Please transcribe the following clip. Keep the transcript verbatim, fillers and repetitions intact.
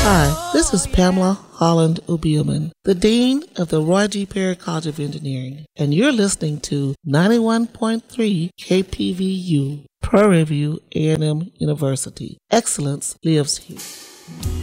Hi, this is Pamela Holland Ubielman, the Dean of the Roy G. Perry College of Engineering, and you're listening to ninety-one point three K P V U, Prairie View A and M University. Excellence lives here.